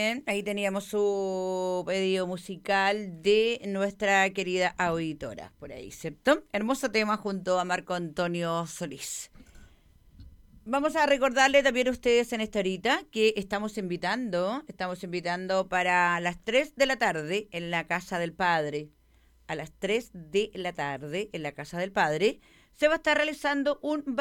bien, ahí teníamos su pedido musical de nuestra querida auditora, por ahí, ¿cierto? Hermoso tema junto a Marco Antonio Solís. Vamos a recordarle también a ustedes en esta horita que estamos invitando para las 3 de la tarde en la Casa del Padre. A las 3 de la tarde en la Casa del Padre se va a estar realizando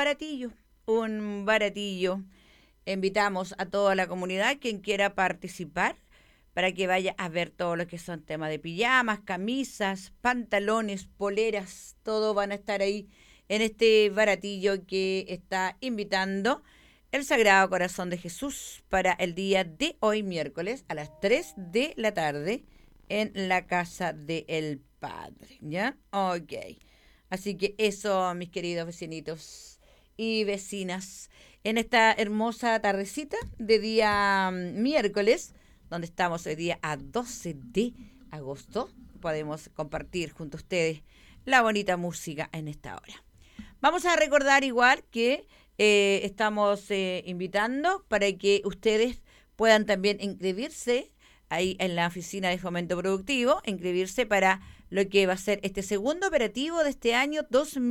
un baratillo. Invitamos a toda la comunidad, quien quiera participar, para que vaya a ver todo lo que son temas de pijamas, camisas, pantalones, poleras, todo van a estar ahí en este baratillo que está invitando el Sagrado Corazón de Jesús para el día de hoy, miércoles, a las 3 de la tarde, en la Casa del Padre, ¿ya? Ok. Así que eso, mis queridos vecinitos y vecinas, en esta hermosa tardecita de día miércoles, donde estamos hoy día a 12 de agosto, podemos compartir junto a ustedes la bonita música en esta hora. Vamos a recordar igual que estamos invitando para que ustedes puedan también inscribirse ahí en la oficina de fomento productivo, inscribirse para lo que va a ser este segundo operativo de este año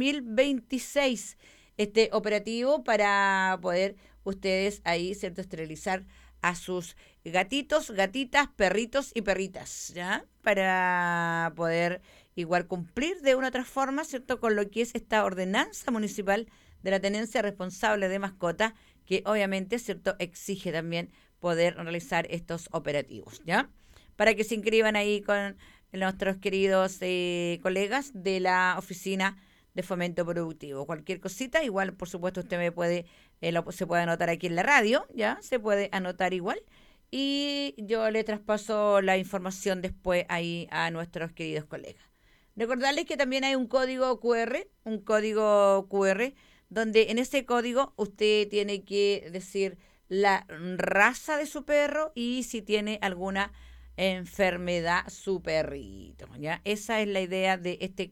2026. Este operativo para poder ustedes ahí, ¿cierto?, esterilizar a sus gatitos, gatitas, perritos y perritas, ¿ya? Para poder igual cumplir de una u otra forma, ¿cierto?, con lo que es esta ordenanza municipal de la tenencia responsable de mascotas, que obviamente, ¿cierto?, exige también poder realizar estos operativos, ¿ya? Para que se inscriban ahí con nuestros queridos colegas de la oficina de fomento productivo. Cualquier cosita, igual, por supuesto, usted se puede anotar aquí en la radio, ¿ya? Se puede anotar igual. Y yo le traspaso la información después ahí a nuestros queridos colegas. Recordarles que también hay un código QR, donde en ese código usted tiene que decir la raza de su perro y si tiene alguna enfermedad su perrito, ¿ya? Esa es la idea de este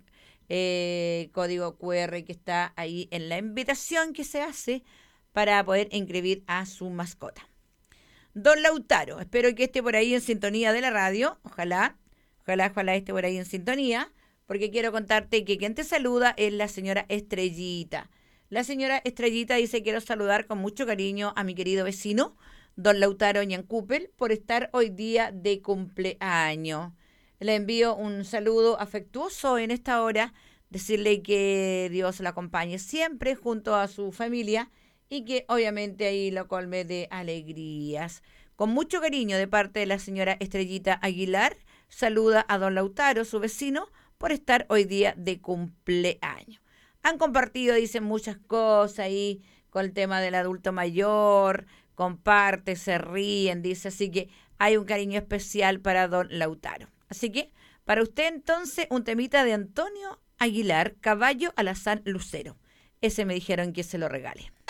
código QR que está ahí en la invitación que se hace para poder inscribir a su mascota. Don Lautaro, espero que esté por ahí en sintonía de la radio, ojalá esté por ahí en sintonía, porque quiero contarte que quien te saluda es la señora Estrellita. La señora Estrellita dice: quiero saludar con mucho cariño a mi querido vecino, don Lautaro Ñancupel, por estar hoy día de cumpleaños. Le envío un saludo afectuoso en esta hora, decirle que Dios la acompañe siempre junto a su familia y que obviamente ahí lo colme de alegrías. Con mucho cariño de parte de la señora Estrellita Aguilar, saluda a don Lautaro, su vecino, por estar hoy día de cumpleaños. Han compartido, dicen, muchas cosas ahí con el tema del adulto mayor, comparte, se ríen, dice, así que hay un cariño especial para don Lautaro. Así que, para usted entonces, un temita de Antonio Aguilar, Caballo Alazán Lucero. Ese me dijeron que se lo regale.